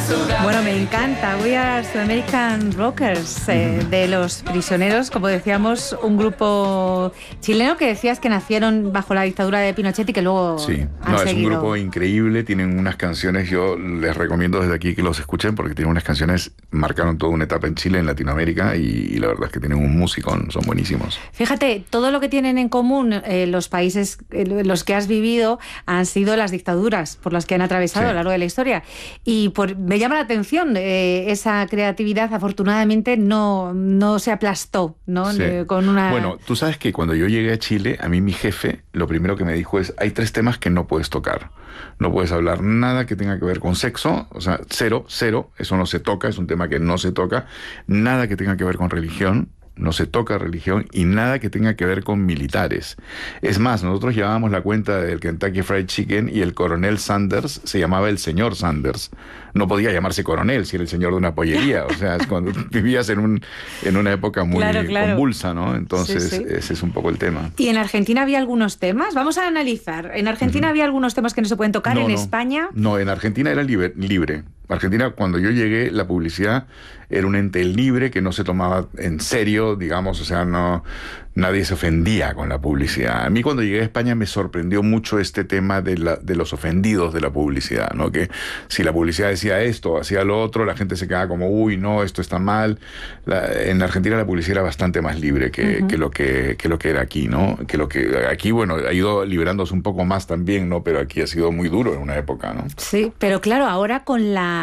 Bueno, me encanta. We Are the American Rockers, de Los Prisioneros, como decíamos, un grupo chileno que decías que nacieron bajo la dictadura de Pinochet y que luego han es seguido. un grupo increíble, tienen unas canciones, yo les recomiendo desde aquí que los escuchen porque tienen unas canciones, marcaron toda una etapa en Chile, en Latinoamérica, y la verdad es que tienen un musicón, son buenísimos. Fíjate, todo lo que tienen en común los países en los que has vivido han sido las dictaduras por las que han atravesado a lo largo de la historia. Y me llama la atención, esa creatividad afortunadamente no se aplastó, ¿no? Sí. Con una... Bueno, tú sabes que cuando yo llegué a Chile, a mí mi jefe, lo primero que me dijo es, hay 3 temas que no puedes tocar. No puedes hablar nada que tenga que ver con sexo, o sea, cero, eso no se toca, es un tema que no se toca. Nada que tenga que ver con religión, no se toca religión, y nada que tenga que ver con militares. Es más, nosotros llevábamos la cuenta del Kentucky Fried Chicken y el coronel Sanders se llamaba el señor Sanders. No podía llamarse coronel si era el señor de una pollería. O sea, es cuando vivías en una época muy convulsa, ¿no? Entonces, ese es un poco el tema. ¿Y en Argentina había algunos temas? Vamos a analizar. ¿En Argentina había algunos temas que no se pueden tocar? ¿En España? No, en Argentina era libre. Argentina, cuando yo llegué, la publicidad era un ente libre que no se tomaba en serio, digamos, o sea, nadie se ofendía con la publicidad. A mí cuando llegué a España me sorprendió mucho este tema de los ofendidos de la publicidad, ¿no? Que si la publicidad decía esto, hacía lo otro, la gente se quedaba como, uy, no, esto está mal. En Argentina la publicidad era bastante más libre que lo que era aquí, ¿no? Que lo que aquí, bueno, ha ido liberándose un poco más también, ¿no? Pero aquí ha sido muy duro en una época, ¿no? Sí, pero claro, ahora con la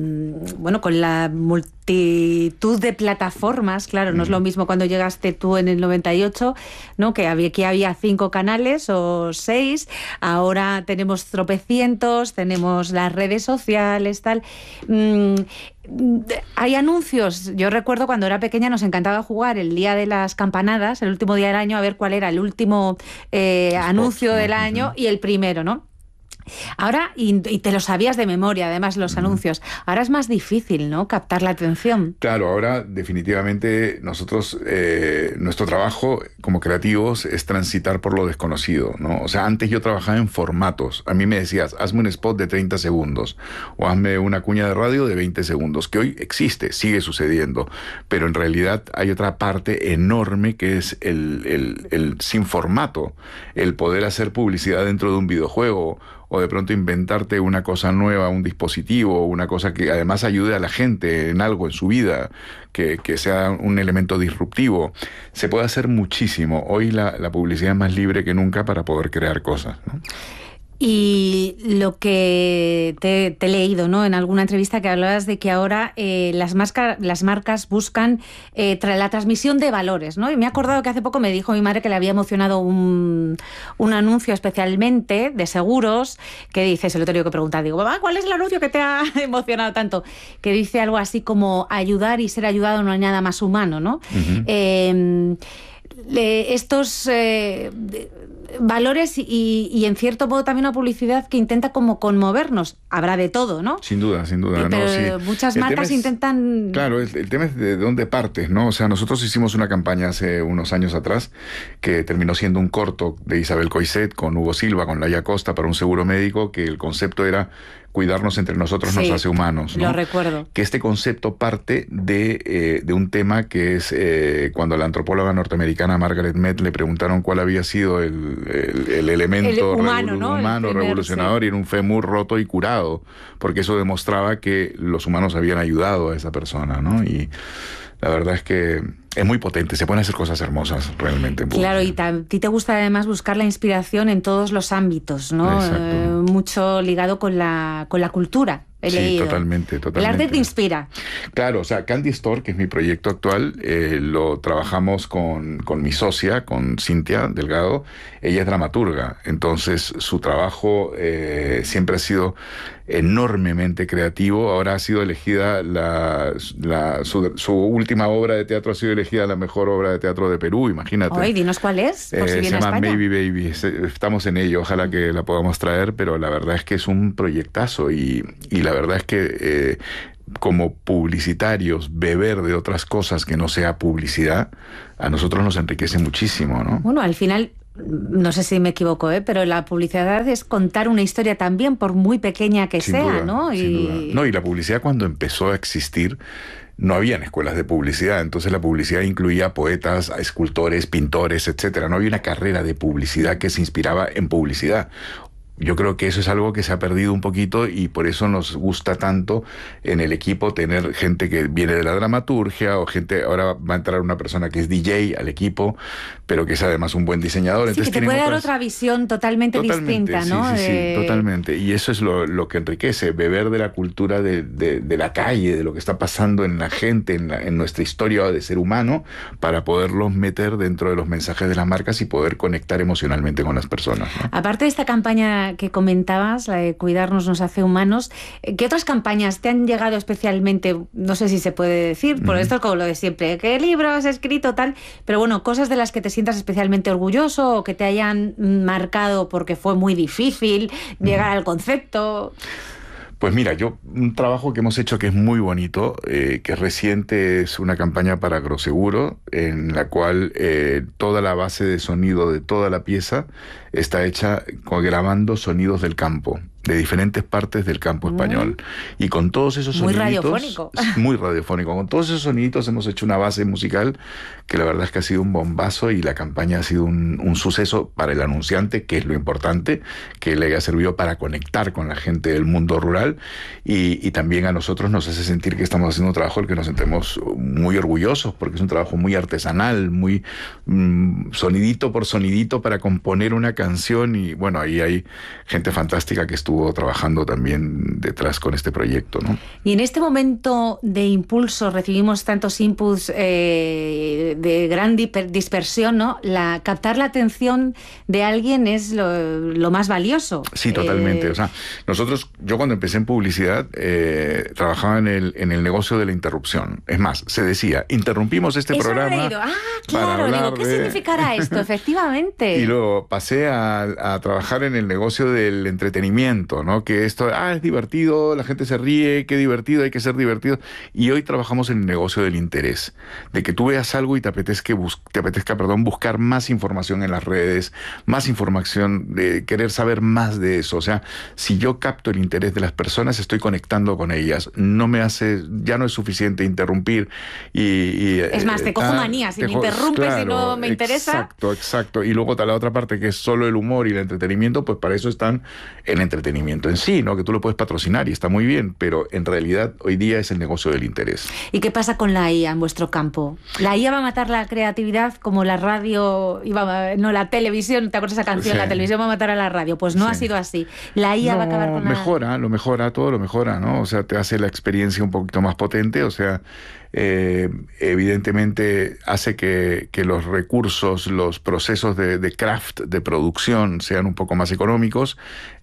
multitud de plataformas, claro, no es lo mismo cuando llegaste tú en el 98, ¿no? Que había 5 canales o 6, ahora tenemos tropecientos, tenemos las redes sociales, tal. Hay anuncios. Yo recuerdo cuando era pequeña nos encantaba jugar el día de las campanadas, el último día del año, a ver cuál era el último anuncio del año y el primero, ¿no? Ahora, y te lo sabías de memoria, además, los anuncios. Ahora es más difícil, ¿no?, captar la atención. Claro, ahora definitivamente nosotros, nuestro trabajo como creativos es transitar por lo desconocido, ¿no? O sea, antes yo trabajaba en formatos. A mí me decías, hazme un spot de 30 segundos o hazme una cuña de radio de 20 segundos, que hoy existe, sigue sucediendo. Pero en realidad hay otra parte enorme que es el sin formato, el poder hacer publicidad dentro de un videojuego, o de pronto inventarte una cosa nueva, un dispositivo, una cosa que además ayude a la gente en algo en su vida, que sea un elemento disruptivo. Se puede hacer muchísimo. Hoy la publicidad es más libre que nunca para poder crear cosas, ¿no? Y lo que te he leído, ¿no?, en alguna entrevista, que hablabas de que ahora las marcas buscan la transmisión de valores, ¿no? Y me he acordado que hace poco me dijo mi madre que le había emocionado un anuncio especialmente de seguros, que dice, se lo he tenido que preguntar, digo, mamá, ¿cuál es el anuncio que te ha emocionado tanto? Que dice algo así como, ayudar y ser ayudado no hay nada más humano, ¿no? Estos valores y en cierto modo también una publicidad que intenta como conmovernos. Habrá de todo, ¿no? Sin duda. Pero muchas marcas intentan... Claro, el tema es de dónde partes, ¿no? O sea, nosotros hicimos una campaña hace unos años atrás que terminó siendo un corto de Isabel Coixet con Hugo Silva, con Laia Costa, para un seguro médico, que el concepto era cuidarnos entre nosotros nos hace humanos, ¿no? Lo recuerdo. Que este concepto parte de un tema que es cuando a la antropóloga norteamericana Margaret Mead le preguntaron cuál había sido el elemento humano revolucionador, y era un fémur roto y curado, porque eso demostraba que los humanos habían ayudado a esa persona, ¿no? Y la verdad es que es muy potente, se pueden hacer cosas hermosas realmente. Claro, y a ti te gusta además buscar la inspiración en todos los ámbitos, ¿no? Mucho ligado con la cultura. Sí, totalmente. El arte te inspira. Claro, o sea, Candy Store, que es mi proyecto actual, lo trabajamos con mi socia, con Cintia Delgado. Ella es dramaturga, entonces su trabajo siempre ha sido enormemente creativo. Ahora ha sido elegida su última obra de teatro ha sido elegida la mejor obra de teatro de Perú, imagínate. Oye, dinos cuál es, por si viene se llama a España. Maybe Baby. Estamos en ello, ojalá que la podamos traer, pero la verdad es que es un proyectazo y la verdad es que como publicitarios, beber de otras cosas que no sea publicidad, a nosotros nos enriquece muchísimo, ¿no? Bueno, al final no sé si me equivoco, pero la publicidad es contar una historia también, por muy pequeña que Sin sea, duda, ¿no? sin duda. No, y la publicidad cuando empezó a existir, no habían escuelas de publicidad, entonces la publicidad incluía poetas, escultores, pintores, etcétera. No había una carrera de publicidad que se inspiraba en publicidad. Yo creo que eso es algo que se ha perdido un poquito y por eso nos gusta tanto en el equipo tener gente que viene de la dramaturgia o gente, ahora va a entrar una persona que es DJ al equipo, pero que es además un buen diseñador. Sí, Entonces que te puede dar otra visión totalmente distinta, ¿no? Sí, totalmente. Y eso es lo que enriquece, beber de la cultura de la calle, de lo que está pasando en la gente, en nuestra historia de ser humano, para poderlos meter dentro de los mensajes de las marcas y poder conectar emocionalmente con las personas, ¿no? Aparte de esta campaña que comentabas, la de Cuidarnos nos hace humanos, ¿qué otras campañas te han llegado especialmente? No sé si se puede decir, por esto es como lo de siempre, ¿qué libro has escrito tal? Pero bueno, cosas de las que te sientas especialmente orgulloso o que te hayan marcado porque fue muy difícil llegar al concepto. Pues mira, un trabajo que hemos hecho que es muy bonito, que es reciente, es una campaña para Agroseguro, en la cual toda la base de sonido de toda la pieza está hecha grabando sonidos del campo, de diferentes partes del campo español. Y con todos esos soniditos... Muy radiofónico. Muy radiofónico. Con todos esos soniditos hemos hecho una base musical que la verdad es que ha sido un bombazo y la campaña ha sido un suceso para el anunciante, que es lo importante, que le haya servido para conectar con la gente del mundo rural y también a nosotros nos hace sentir que estamos haciendo un trabajo del que nos sentimos muy orgullosos, porque es un trabajo muy artesanal, muy sonidito por sonidito para componer una canción y bueno, ahí hay gente fantástica que estuvo trabajando también detrás con este proyecto, ¿no? Y en este momento de impulso recibimos tantos inputs de gran dispersión, ¿no? Captar la atención de alguien es lo más valioso. Sí, totalmente. O sea, yo cuando empecé en publicidad trabajaba en el negocio de la interrupción. Es más, se decía, interrumpimos este programa. Claro, digo, ¿qué significará esto? Efectivamente. Y luego pasé a trabajar en el negocio del entretenimiento, ¿no? Que esto, es divertido, la gente se ríe, qué divertido, hay que ser divertido. Y hoy trabajamos en el negocio del interés, de que tú veas algo y te apetezca buscar más información en las redes, más información, de querer saber más de eso. O sea, si yo capto el interés de las personas, estoy conectando con ellas. Ya no es suficiente interrumpir es más, te cojo manía, si me interrumpes, claro, y no me interesa. Exacto. Y luego está la otra parte que es solo el humor y el entretenimiento, pues para eso están el entretenimiento en sí, ¿no? Que tú lo puedes patrocinar y está muy bien, pero en realidad hoy día es el negocio del interés. ¿Y qué pasa con la IA en vuestro campo? ¿La IA va a matar la creatividad como la radio, la televisión? ¿Te acuerdas esa canción? Sí. La televisión va a matar a la radio. Pues no ha sido así. La IA va a acabar con todo lo mejora, ¿no? O sea, te hace la experiencia un poquito más potente, o sea, evidentemente hace que los recursos, los procesos de craft, de producción sean un poco más económicos,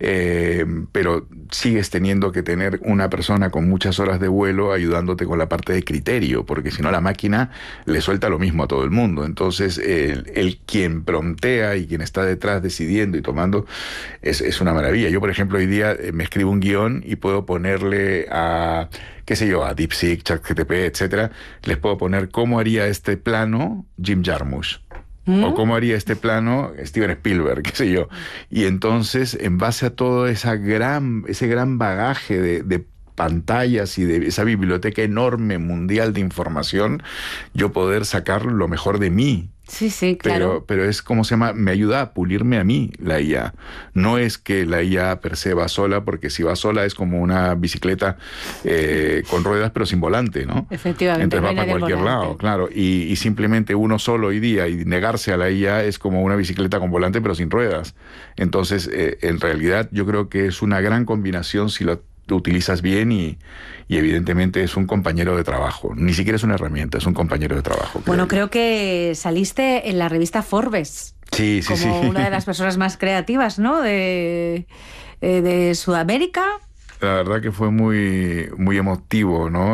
pero sigues teniendo que tener una persona con muchas horas de vuelo ayudándote con la parte de criterio, porque si no la máquina le suelta lo mismo a todo el mundo. Entonces el quien promptea y quien está detrás decidiendo y tomando es una maravilla. Yo, por ejemplo, hoy día me escribo un guión y puedo ponerle a DeepSeek, ChatGPT, etcétera, les puedo poner cómo haría este plano Jim Jarmusch. O cómo haría este plano Steven Spielberg, qué sé yo. Y entonces, en base a todo ese gran bagaje de pantallas y de esa biblioteca enorme mundial de información, yo poder sacar lo mejor de mí. Sí, claro. Pero es como se llama, me ayuda a pulirme a mí la IA. No es que la IA per se va sola, porque si va sola es como una bicicleta con ruedas pero sin volante, ¿no? Efectivamente. Entonces va para cualquier lado, claro. Y simplemente uno solo hoy día y negarse a la IA es como una bicicleta con volante pero sin ruedas. Entonces, en realidad yo creo que es una gran combinación si lo utilizas bien y evidentemente es un compañero de trabajo. Ni siquiera es una herramienta, es un compañero de trabajo. Bueno, creo que saliste en la revista Forbes. Sí. Como una de las personas más creativas, ¿no? De Sudamérica. La verdad que fue muy, muy emotivo, ¿no?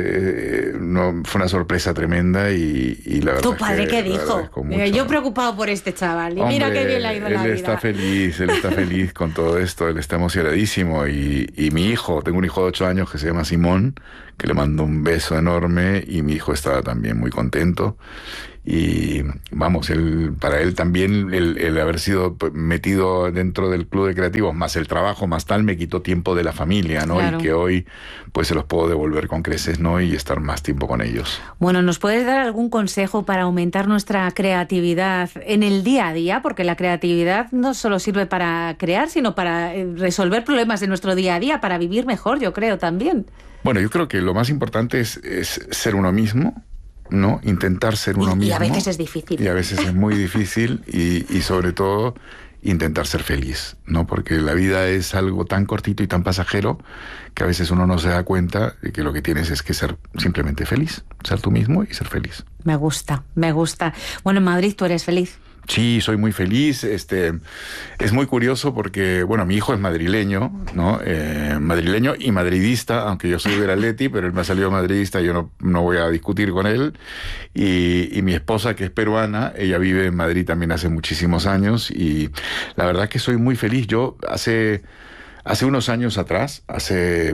Fue una sorpresa tremenda y la verdad. ¿Tu padre qué dijo? Yo preocupado por este chaval. Y hombre, mira qué bien le ha ido la vida. Él está feliz con todo esto, él está emocionadísimo. Y mi hijo, tengo un hijo de 8 años que se llama Simón, que le mando un beso enorme y mi hijo estaba también muy contento. y vamos, para él también el haber sido metido dentro del club de creativos, más el trabajo, más tal, me quitó tiempo de la familia, ¿no? Claro. Y que hoy pues se los puedo devolver con creces, ¿no? Y estar más tiempo con ellos. Bueno, ¿nos puedes dar algún consejo para aumentar nuestra creatividad en el día a día? Porque la creatividad no solo sirve para crear, sino para resolver problemas de nuestro día a día, para vivir mejor, yo creo, también. Bueno, yo creo que lo más importante es ser uno mismo, ¿no? Intentar ser uno mismo. Y a veces es difícil. Y a veces es muy difícil y sobre todo intentar ser feliz, ¿no? Porque la vida es algo tan cortito y tan pasajero que a veces uno no se da cuenta de que lo que tienes es que ser simplemente feliz, ser tú mismo y ser feliz. Me gusta, me gusta. Bueno, en Madrid tú eres feliz. Sí, soy muy feliz. Es muy curioso porque, bueno, mi hijo es madrileño, ¿no? Madrileño y madridista, aunque yo soy del Atleti, pero él me ha salido madridista y yo no voy a discutir con él. Y mi esposa, que es peruana, ella vive en Madrid también hace muchísimos años y la verdad que soy muy feliz. Yo hace unos años atrás, hace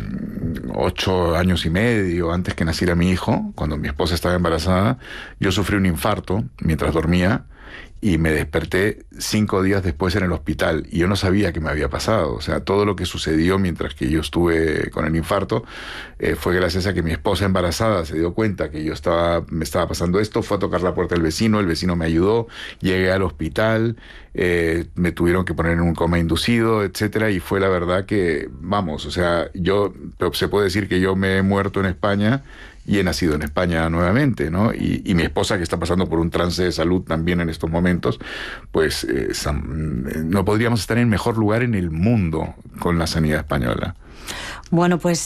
8 años y medio, antes que naciera mi hijo, cuando mi esposa estaba embarazada, yo sufrí un infarto mientras dormía y me desperté 5 días después en el hospital y yo no sabía qué me había pasado. O sea, todo lo que sucedió mientras que yo estuve con el infarto fue gracias a que mi esposa embarazada se dio cuenta que me estaba pasando esto, fue a tocar la puerta del vecino, el vecino me ayudó, llegué al hospital, me tuvieron que poner en un coma inducido, etcétera, y fue la verdad que, vamos, o sea, se puede decir que yo me he muerto en España y he nacido en España nuevamente, ¿no? Y mi esposa, que está pasando por un trance de salud también en estos momentos, pues no podríamos estar en mejor lugar en el mundo con la sanidad española. Bueno, pues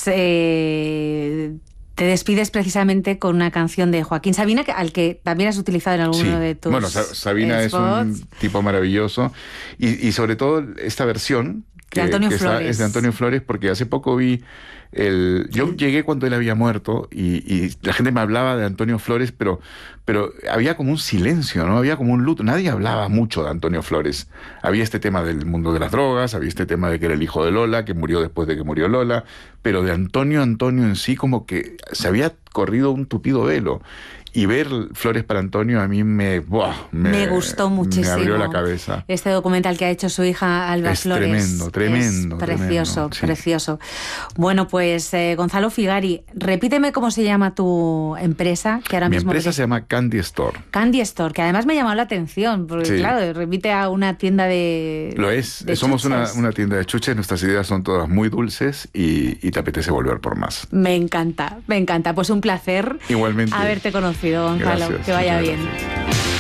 te despides precisamente con una canción de Joaquín Sabina, al que también has utilizado en alguno de tus Bueno, Sabina spots. es un tipo maravilloso y sobre todo esta versión de Antonio Flores. Es de Antonio Flores, porque hace poco vi yo llegué cuando él había muerto y la gente me hablaba de Antonio Flores, pero había como un silencio, ¿no? Había como un luto. Nadie hablaba mucho de Antonio Flores. Había este tema del mundo de las drogas, había este tema de que era el hijo de Lola, que murió después de que murió Lola, pero de Antonio en sí como que se había corrido un tupido velo. Y ver Flores para Antonio a mí me gustó muchísimo. Me abrió la cabeza. Este documental que ha hecho su hija Alba Flores. Tremendo. Es precioso, sí. precioso. Bueno, pues Gonzalo Figari, repíteme cómo se llama tu empresa, que ahora mismo... Mi empresa se llama Candy Store. Candy Store, que además me ha llamado la atención, porque sí. Claro, remite a una tienda de... Lo es, de somos chuches. una tienda de chuches, nuestras ideas son todas muy dulces y te apetece volver por más. Me encanta. Pues un placer. Igualmente. Haberte conocido, Gonzalo. Gracias, que vaya muchas bien. Gracias.